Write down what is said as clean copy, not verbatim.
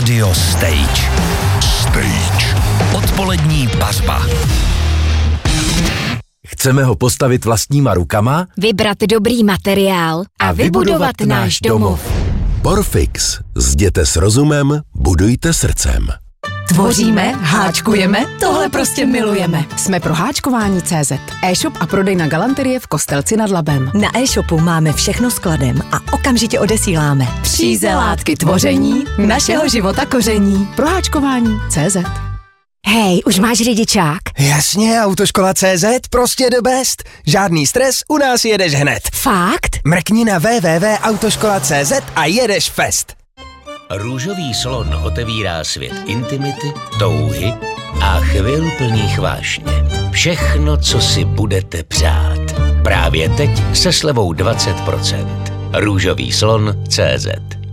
Radio Stage. Odpolední pařba. Chceme ho postavit vlastníma rukama, vybrat dobrý materiál a vybudovat náš domov. Porfix. Zděte s rozumem, budujte srdcem. Tvoříme, háčkujeme, tohle prostě milujeme. Jsme pro háčkování.cz. E-shop a prodej na galanterie v Kostelci nad Labem. Na e-shopu máme všechno skladem a okamžitě odesíláme. Příze látky tvoření, našeho života koření. Pro háčkování.cz. Hej, už máš řidičák? Jasně, Autoškola.cz, prostě the best. Žádný stres, u nás jedeš hned. Fakt? Mrkni na www.autoškola.cz a jedeš fest. Růžový slon otevírá svět intimity, touhy a chvil plných vášně. Všechno, co si budete přát. Právě teď se slevou 20%. Růžový slon.cz